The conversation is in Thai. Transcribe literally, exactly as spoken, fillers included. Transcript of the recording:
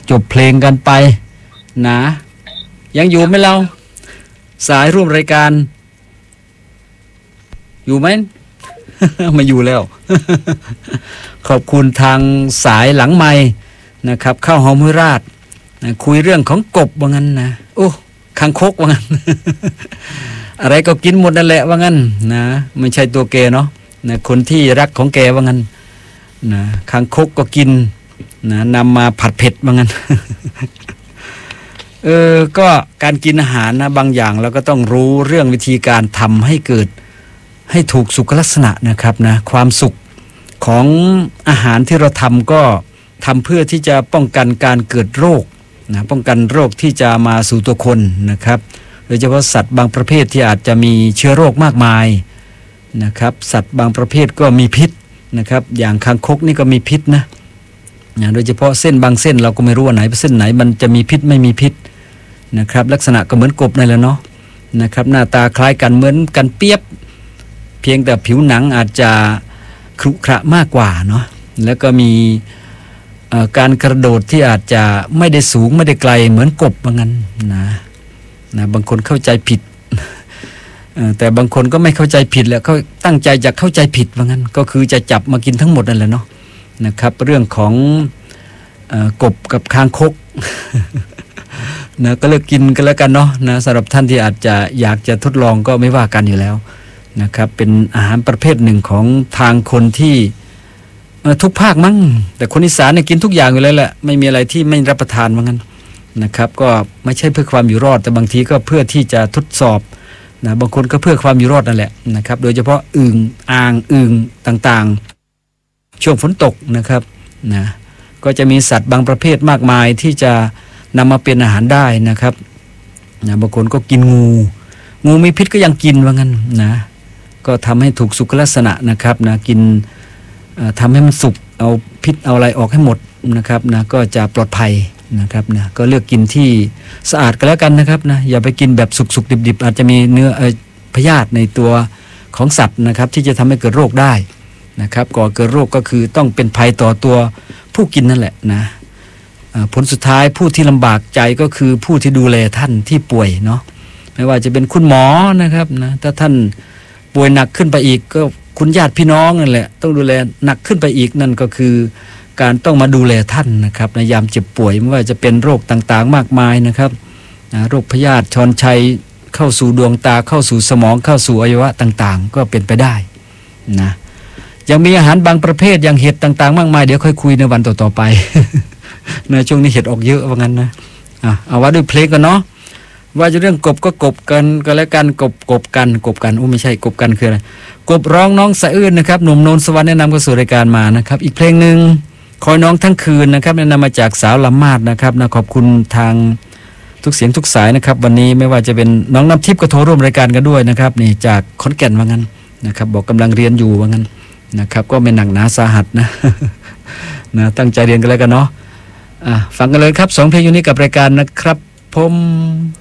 จบเพลงกันไปนะยังอยู่ไหมเราสายร่วมรายการอยู่ไหม ไม่อยู่แล้ว ขอบคุณทางสายหลังไมค์นะครับเข้าหอมห้วยราชนะคุยเรื่องของกบว่างั้นนะโอ้คางคกว่างั้น อะไรก็กินหมดนั่นแหละว่างั้นนะไม่ใช่ตัวแกเนาะนะคนที่รักของแกว่างั้นนะคางคกก็กินนะนำมาผัดเผ็ดว่างั้น เออก็การกินอาหารนะบางอย่างเราก็ต้องรู้เรื่องวิธีการทำให้เกิดให้ถูกสุขลักษณะนะครับนะความสุขของอาหารที่เราทำก็ทำเพื่อที่จะป้องกันการเกิดโรคนะป้องกันโรคที่จะมาสู่ตัวคนนะครับโดยเฉพาะสัตว์บางประเภทที่อาจจะมีเชื้อโรคมากมายนะครับสัตว์บางประเภทก็มีพิษนะครับอย่างคางคกนี่ก็มีพิษนะนะโดยเฉพาะเส้นบางเส้นเราก็ไม่รู้ว่าไหนเส้นไหนมันจะมีพิษไม่มีพิษนะครับลักษณะก็เหมือนกบนั่นแหละเนาะนะครับหน้าตาคล้ายกันเหมือนกันเปียบเพียงแต่ผิวหนังอาจจะขรุขระมากกว่าเนาะแล้วก็มีการกระโดดที่อาจจะไม่ได้สูงไม่ได้ไกลเหมือนกบว่างั้นนะนะบางคนเข้าใจผิดแต่บางคนก็ไม่เข้าใจผิดแล้วเขาตั้งใจจะเข้าใจผิดว่างั้นก็คือจะจับมากินทั้งหมดนั่นแหละเนาะนะครับเรื่องของเอ่อกบกับคางคก นะก็เลือกกินกันแล้วกันเนาะนะสำหรับท่านที่อาจจะอยากจะทดลองก็ไม่ว่ากันอยู่แล้วนะครับเป็นอาหารประเภทหนึ่งของทางคนที่ทุกภาคมั้งแต่คนอีสานเนี่ยกินทุกอย่างอยู่แล้วแหละไม่มีอะไรที่ไม่รับประทานว่างั้นนะครับก็ไม่ใช่เพื่อความอยู่รอดแต่บางทีก็เพื่อที่จะทดสอบนะบางคนก็เพื่อความอยู่รอดนั่นแหละนะครับโดยเฉพาะอึ่งอ่างอึ่งต่างๆช่วงฝนตกนะครับนะก็จะมีสัตว์บางประเภทมากมายที่จะนำมาเป็นอาหารได้นะครับนะบางคนก็กินงูงูมีพิษก็ยังกินว่างั้นนะก็ทำให้ถูกสุขลักษณะนะครับนะกินทำให้มันสุกเอาพิษเอาอะไรออกให้หมดนะครับนะก็จะปลอดภัยนะครับนะก็เลือกกินที่สะอาดก็แล้วกันนะครับนะอย่าไปกินแบบสุกๆดิบๆอาจจะมีเนื้อพยาธิในตัวของสัตว์นะครับที่จะทำให้เกิดโรคได้นะครับก่อเกิดโรคก็คือต้องเป็นภัยต่อตัวผู้กินนั่นแหละนะผลสุดท้ายผู้ที่ลำบากใจก็คือผู้ที่ดูแลท่านที่ป่วยเนาะไม่ว่าจะเป็นคุณหมอนะครับนะถ้าท่านป่วยหนักขึ้นไปอีกก็คุณญาติพี่น้องนั่นแหละต้องดูแลหนักขึ้นไปอีกนั่นก็คือการต้องมาดูแลท่านนะครับในยามเจ็บป่วยไม่ว่าจะเป็นโรคต่างๆมากมายนะครับโรคพยาธิชอนชัยเข้าสู่ดวงตาเข้าสู่สมองเข้าสู่อวัยวะต่างๆก็เป็นไปได้นะยังมีอาหารบางประเภทอย่างเห็ดต่างๆมากมายเดี๋ยวค่อยคุยในวันต่อๆไป ในช่วงนี้เห็ดออกเยอะว่างั้นนะอ่ะเอาว่าด้วยเพลงกันเนาะว่าจะเรื่องกบก็กบกันก็แล้วกันกบกบกันกบกันโอ้ไม่ใช่กบกันคืออะไรกบร้องน้องสะอื้นนะครับหนุ่มโนนสวรรค์แนะนำเข้าสู่รายการมานะครับอีกเพลงนึงคอยน้องทั้งคืนนะครับแนะนำมาจากสาวลำมาดนะครับนะขอบคุณทางทุกเสียงทุกสายนะครับวันนี้ไม่ว่าจะเป็นน้องน้ำทิพย์ก็โทรร่วมรายการกันด้วยนะครับนี่จากขอนแก่นว่างั้นนะครับบอกกำลังเรียนอยู่ว่างั้นนะครับก็ไม่หนักหนาสาหัสนะ นะตั้งใจเรียนกันแล้วกันเนาะอ่ะฟังกันเลยครับสองเพลงอยู่นี้กับรายการนะครับผม